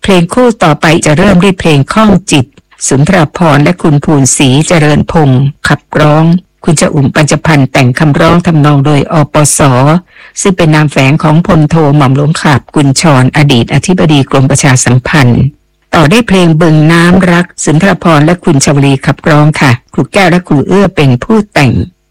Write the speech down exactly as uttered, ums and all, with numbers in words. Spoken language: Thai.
เพลงคู่ต่อไปจะเริ่มด้วยเพลงข้องจิตสุนทรภรณ์และคุณภูนศรีเจริญพงศ์ขับร้องคุณชอุ่มปัญจพันธ์แต่งคำร้องทำนองโดยอปส.ซึ่งเป็นนามแฝงของพลโทหม่อมหลวงขาบกุญชรอดีตอธิบดีกรมประชาสัมพันธ์ต่อได้เพลงบึงน้ำรักสุนทรภรณ์และคุณชวลีขับร้องค่ะครูแก้วและครูเอื้อเป็นผู้แต่ง